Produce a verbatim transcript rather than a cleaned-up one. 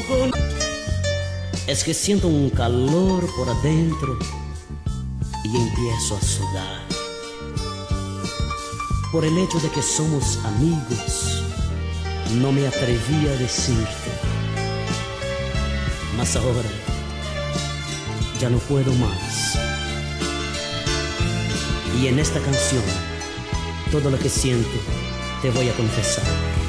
Es que siento un calor por adentro y empiezo a sudar. Por el hecho de que somos amigos, no me atreví a decirte. Mas ahora ya no puedo más. Y en esta canción, todo lo que siento te voy a confesar.